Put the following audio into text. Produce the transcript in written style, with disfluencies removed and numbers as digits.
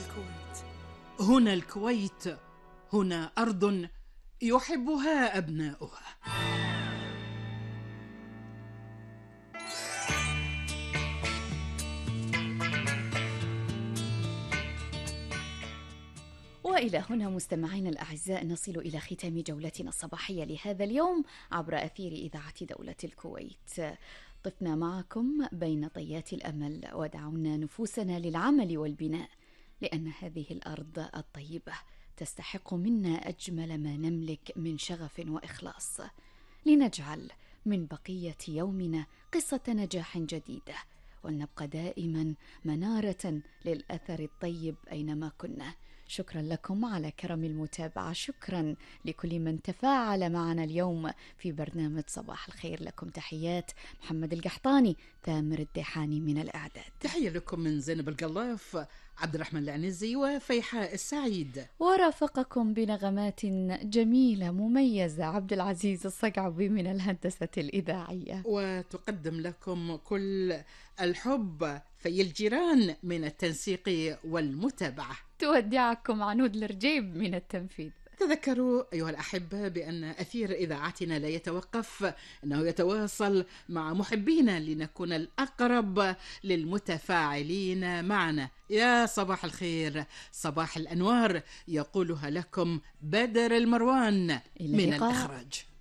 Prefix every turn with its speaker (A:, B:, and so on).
A: الكويت.
B: هنا الكويت، هنا أرض يحبها أبناؤها.
C: وإلى هنا مستمعينا الأعزاء نصل إلى ختام جولتنا الصباحية لهذا اليوم عبر أثير إذاعة دولة الكويت. طفنا معكم بين طيات الأمل ودعونا نفوسنا للعمل والبناء، لأن هذه الأرض الطيبة تستحق منا أجمل ما نملك من شغف وإخلاص، لنجعل من بقية يومنا قصة نجاح جديدة، ولنبقى دائما منارة للأثر الطيب أينما كنا. شكرا لكم على كرم المتابعة، شكرا لكل من تفاعل معنا اليوم في برنامج صباح الخير. لكم تحيات محمد القحطاني، تامر الديحاني من الإعداد.
B: تحية لكم من زينب القلاف، عبد الرحمن العنزي وفيحاء السعيد.
C: ورافقكم بنغمات جميلة مميزة عبد العزيز الصقعبي من الهندسة الإذاعية.
B: وتقدم لكم كل الحب في الجيران من التنسيق والمتابعة.
C: تودعكم عنود الرجيب من التنفيذ.
B: تذكروا أيها الأحبة بأن أثير إذاعتنا لا يتوقف، أنه يتواصل مع محبينا لنكون الأقرب للمتفاعلين معنا. يا صباح الخير، صباح الأنوار، يقولها لكم بدر المروان من الإخراج.